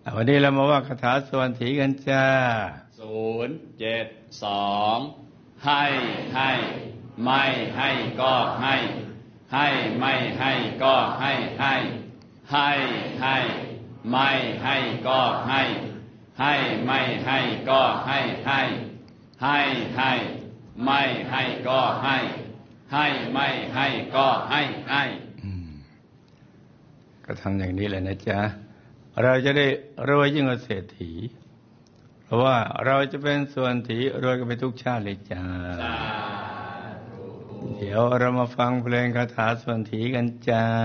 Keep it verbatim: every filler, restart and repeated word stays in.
วันนี้เรามาว่าคาถาส่วนถีกันจ้าศูนย์เจ็ดสองให้ให้ไม่ให้ก็ให้ให้ไม่ให้ก็ให้ให้ให้ให้ไม่ให้ก็ให้ให้ไม่ให้ก็ให้ให้ให้ให้ไม่ให้ก็ให้ให้ไม่ให้ก็ให้ให้ก็ทำอย่างนี้แหละนะจ๊ะเราจะได้รวยยิ่งกว่าเศรษฐีเพราะว่าเราจะเป็นส่วนถีรวยกันไปทุกชาติเลยจ้าเดี๋ยวเรามาฟังเพลงคาถาส่วนถีกันจ้า